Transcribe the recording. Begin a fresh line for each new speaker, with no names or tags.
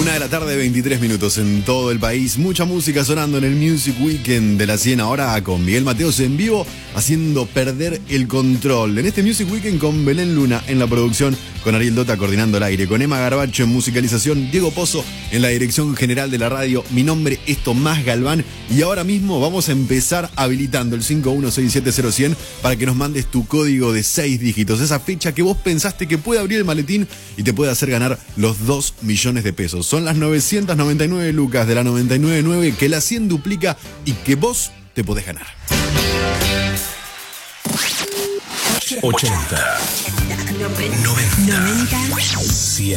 1:23 p.m. en todo el país. Mucha música sonando en el Music Weekend de la 100 ahora con Miguel Mateos en vivo, haciendo perder el control. En este Music Weekend con Belén Luna en la producción, con Ariel Dota coordinando el aire, con Emma Garbacho en musicalización, Diego Pozo en la dirección general de la radio. Mi nombre es Tomás Galván y ahora mismo vamos a empezar habilitando el 51670100 para que nos mandes tu código de 6 dígitos, esa fecha que vos pensaste que puede abrir el maletín y te puede hacer ganar los 2 millones de pesos. Son las 999 lucas de la 999 que la 100 duplica y que vos te podés ganar.
80 90 100